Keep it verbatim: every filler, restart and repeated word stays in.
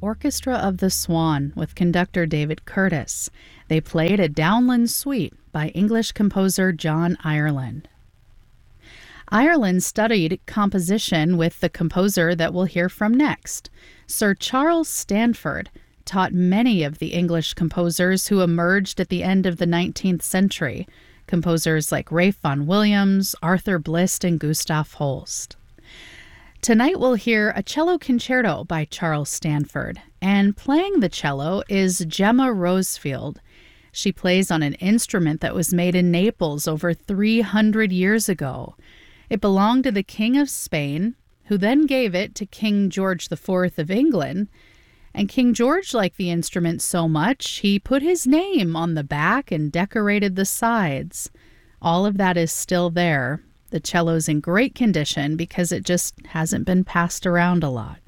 Orchestra of the Swan with conductor David Curtis. They played a Downland Suite by English composer John Ireland. Ireland studied composition with the composer that we'll hear from next. Sir Charles Stanford taught many of the English composers who emerged at the end of the nineteenth century, composers like Ralph Vaughan Williams, Arthur Blist, and Gustav Holst. Tonight we'll hear a cello concerto by Charles Stanford, and playing the cello is Gemma Rosefield. She plays on an instrument that was made in Naples over three hundred years ago. It belonged to the King of Spain, who then gave it to King George the Fourth of England. And King George liked the instrument so much, he put his name on the back and decorated the sides. All of that is still there. The cello's in great condition because it just hasn't been passed around a lot.